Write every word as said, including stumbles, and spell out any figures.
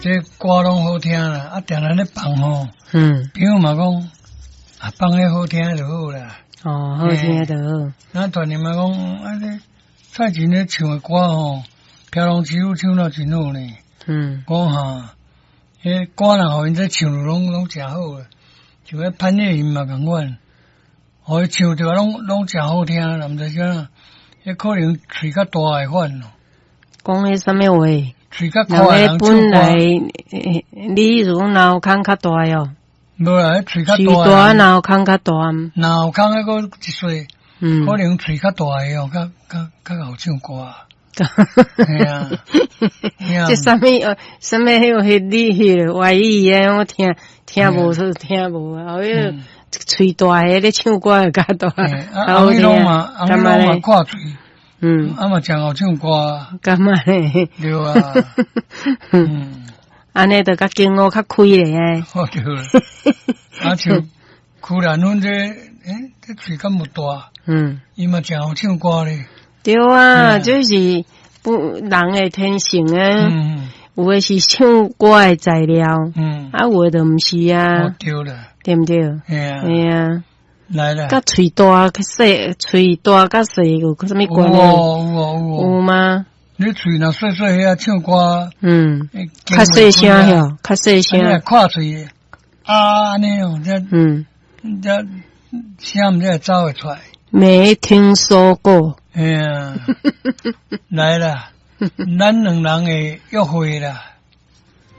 这歌拢好听啦，啊，定定咧放吼， 嗯， 朋友嘛讲，啊，放咧好听就好啦。 哦，好听就好。 咱大人嘛讲，啊，这蔡琴咧唱的歌吼，飘浪起舞唱到真好呢。 嗯， 讲哈，迄歌若互因在唱拢拢真好诶，就迄潘越云嘛共款，互伊唱着拢拢真好听，啦，毋知啥，迄可能喙较大诶款咯。 讲迄什么话？ 喙较快诶人唱歌。 本来你如果脑孔较大哦， 无啦，迄喙较大。 喙大脑孔较大。 脑孔迄个一岁， 嗯， 可能喙较大诶哦，较较较好唱歌。系啊， 这什么呃，什么迄个迄你迄个外语诶，我听听无是听无啊，后迄喙大诶咧唱歌会较大， 啊，翁伊拢嘛，翁伊拢嘛挂嘴， 嗯， 啊嘛真好唱歌， 干嘛咧？ 对啊，嗯， 安尼着较经络较开咧诶， 好对啦，啊像苦兰阮这，诶，这嘴咁无大，嗯，伊嘛真好唱歌咧。 对啊，就是不人的天性啊。嗯，有的是唱歌的材料，嗯，啊有的就毋是啊。 哦，对啦， 对毋对？ 系啊， 系啊。 来啦。 甲喙大较细，喙大甲细有啥物关系？ 有哦有哦有吗？ 你喙若细细遐唱歌， 嗯，较细声哟，较细声。 你看喙啊安尼哦，这嗯，这声毋知会走会出来。 没听说过。 哎呀，来啦，咱两人的约会啦。